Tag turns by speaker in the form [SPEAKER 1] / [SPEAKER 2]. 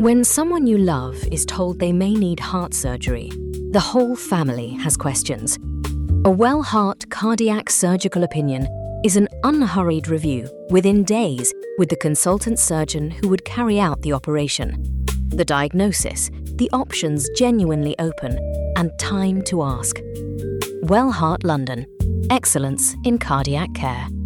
[SPEAKER 1] When someone you love is told they may need heart surgery, the whole family has questions. A Well-Heart cardiac surgical opinion is an unhurried review within days with the consultant surgeon who would carry out the operation. The diagnosis, the options genuinely open, and time to ask. Well-Heart London. Excellence in cardiac care.